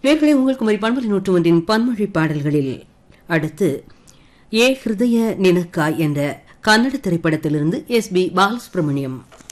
நேர்களை உங்கள் குமரி பண்பலை 101 பன்மொழி பாடல்களில் அடுத்து ஏ ஹிருதய நினக்காய் என்ற கன்னட திரைப்படத்திலிருந்து எஸ்.பி. பாலசுப்ரமணியம்.